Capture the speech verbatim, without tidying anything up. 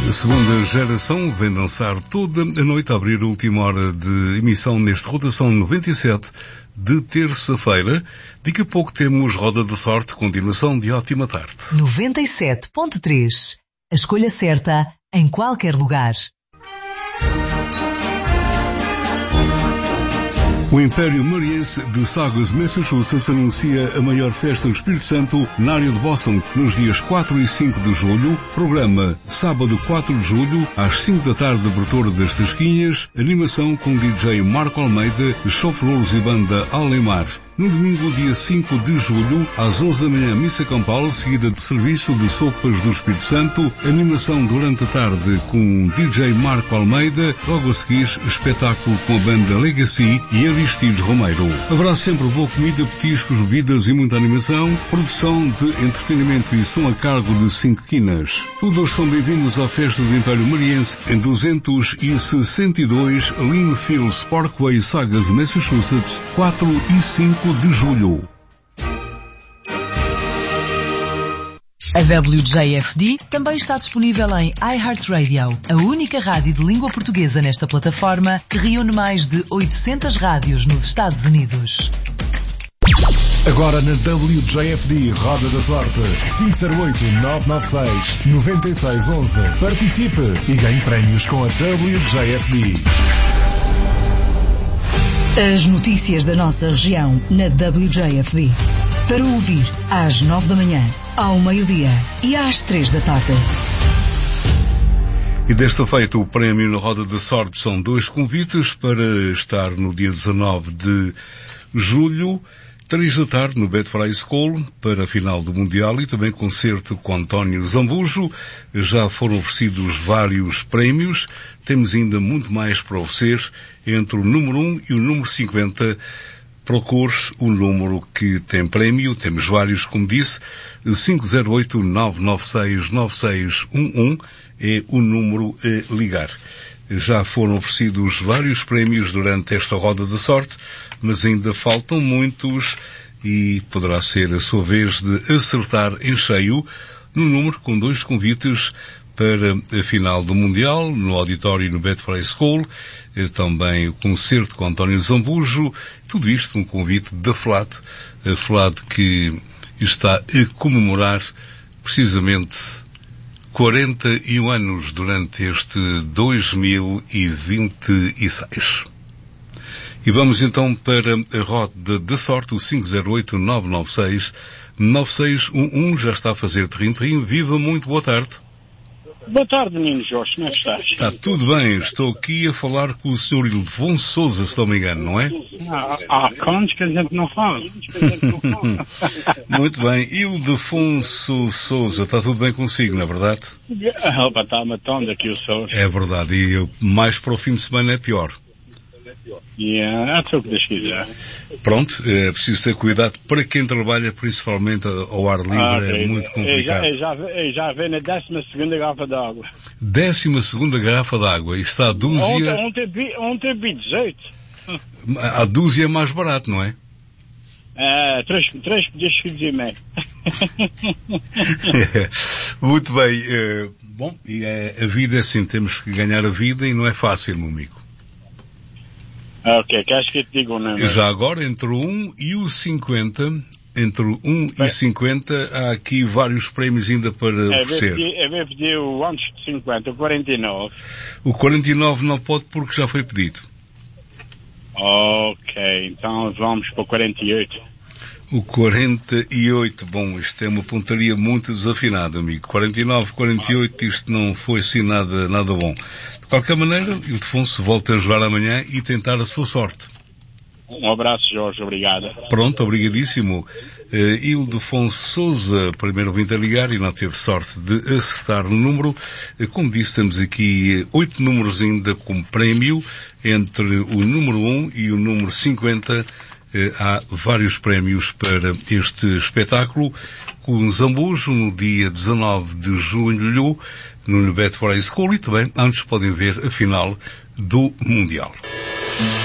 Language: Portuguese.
A segunda geração vem dançar toda a noite a abrir a última hora de emissão neste Rotação noventa e sete de terça-feira. Daqui a pouco temos Roda da Sorte, continuação de ótima tarde. noventa e sete ponto três. A escolha certa em qualquer lugar. O Império Mariense de Saugus, Massachusetts, anuncia a maior festa do Espírito Santo na área de Boston nos dias quatro e cinco de julho. Programa sábado quatro de julho, às cinco da tarde, abertura das Tasquinhas, animação com D J Marco Almeida, chauffeurs e banda Alemar. No domingo, dia cinco de julho, às onze da manhã, missa campal, seguida de serviço de sopas do Espírito Santo, animação durante a tarde com D J Marco Almeida, logo a seguir, espetáculo com a banda Legacy e Aristides Romeiro. Haverá sempre boa comida, petiscos, bebidas e muita animação, produção de entretenimento e som a cargo de cinco quinas. Todos são bem-vindos à festa do Império Mariense em duzentos e sessenta e dois Linfield Parkway, Saugus, Massachusetts, quatro e cinco de julho. A W J F D também está disponível em iHeartRadio, a única rádio de língua portuguesa nesta plataforma que reúne mais de oitocentas rádios nos Estados Unidos. Agora na W J F D Roda da Sorte cinco zero oito, nove nove seis, nove seis um um. Participe e ganhe prémios com a W J F D. As notícias da nossa região na W J F D. Para ouvir às nove da manhã, ao meio-dia e às três da tarde. E desta feita, o prémio na Roda da Sorte são dois convites para estar no dia dezanove de julho, três da tarde, no Betfray School, para a final do Mundial, e também concerto com António Zambujo. Já foram oferecidos vários prémios. Temos ainda muito mais para oferecer entre o número um e o número cinquenta. Procure o número que tem prémio. Temos vários, como disse. cinco zero oito, nove nove seis, nove seis um um é o número a ligar. Já foram oferecidos vários prémios durante esta Roda da Sorte, mas ainda faltam muitos e poderá ser a sua vez de acertar em cheio no número com dois convites para a final do Mundial, no auditório no Betfray School, também o concerto com António Zambujo, tudo isto um convite da FLAD, a FLAD que está a comemorar precisamente quarenta e um anos durante este dois mil e vinte e seis. E vamos então para a Roda da Sorte, o cinco zero oito, nove nove seis, nove seis um um, já está a fazer terrim-terrim. Viva, muito boa tarde. Boa tarde, menino Jorge, como é que estás? Está tudo bem, estou aqui a falar com o senhor Ildefonso Souza, se não me engano, não é? Ah, há contos que a gente não fala. Muito bem, Ildefonso Souza, está tudo bem consigo, não é verdade? Opa, está matando aqui o Souza. É verdade, e eu, mais para o fim de semana é pior. E é o que Deus quiser. Pronto, é preciso ter cuidado para quem trabalha principalmente ao ar livre, ah, é muito complicado. Eu já, eu já veio na décima segunda garrafa d'água. Décima segunda garrafa d'água, e está a dúzia... Ontem, ontem, vi, ontem vi dezoito. A dúzia é mais barato, não é? É, três, três pedidos e meio. Muito bem, uh, bom, e é, a vida é assim, temos que ganhar a vida e não é fácil, meu amigo. Ok, queres que eu te diga o número? Já agora, entre o um e o cinquenta, entre o um Bem, e cinquenta, há aqui vários prémios ainda para oferecer. Eu vou pedir o antes de cinquenta, o quarenta e nove. O quarenta e nove não pode porque já foi pedido. Ok, então vamos para o quarenta e oito. O quarenta e oito, bom, isto é uma pontaria muito desafinada, amigo. quarenta e nove, quarenta e oito, isto não foi assim nada, nada bom. De qualquer maneira, Ildefonso volta a jogar amanhã e tentar a sua sorte. Um abraço, Jorge, obrigado. Pronto, obrigadíssimo. Uh, Ildefonso Souza, primeiro ouvinte a ligar e não teve sorte de acertar no número. Uh, como disse, temos aqui oito números ainda como prémio, entre o número um e o número cinquenta. Há vários prémios para este espetáculo com Zambujo no dia dezanove de julho no Betfray School, e também antes podem ver a final do Mundial.